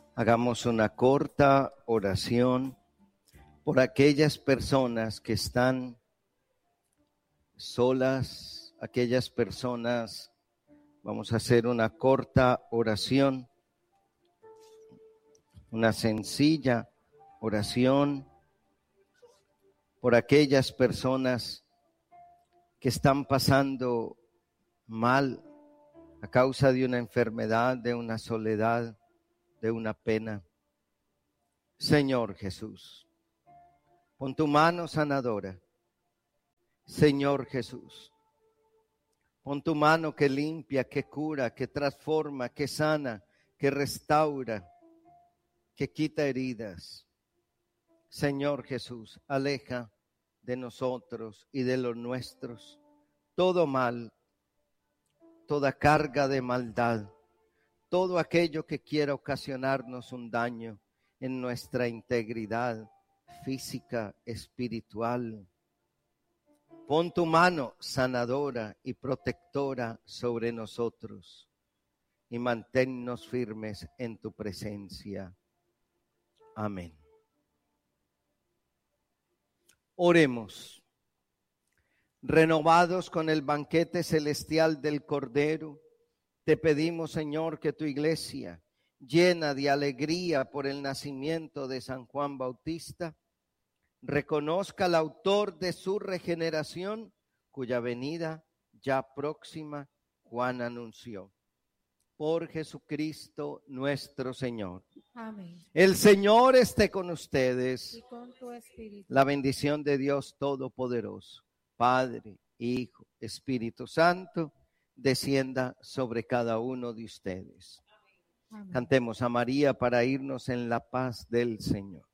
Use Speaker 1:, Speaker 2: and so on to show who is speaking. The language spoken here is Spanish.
Speaker 1: Hagamos una corta oración por aquellas personas que están solas, aquellas personas. Vamos a hacer una corta oración, una sencilla oración por aquellas personas que están pasando mal a causa de una enfermedad, de una soledad, de una pena. Señor Jesús, pon tu mano sanadora. Señor Jesús, pon tu mano que limpia, que cura, que transforma, que sana, que restaura, que quita heridas. Señor Jesús, aleja de nosotros y de los nuestros todo mal, toda carga de maldad, todo aquello que quiera ocasionarnos un daño en nuestra integridad física, espiritual. Pon tu mano sanadora y protectora sobre nosotros y manténnos firmes en tu presencia. Amén. Oremos. Renovados con el banquete celestial del Cordero, te pedimos, Señor, que tu iglesia, llena de alegría por el nacimiento de San Juan Bautista, reconozca al autor de su regeneración, cuya venida ya próxima Juan anunció. Por Jesucristo nuestro Señor.
Speaker 2: Amén.
Speaker 1: El Señor esté con ustedes.
Speaker 2: Y con tu espíritu.
Speaker 1: La bendición de Dios Todopoderoso, Padre, Hijo, Espíritu Santo, descienda sobre cada uno de ustedes.
Speaker 2: Amén.
Speaker 1: Cantemos a María para irnos en la paz del Señor.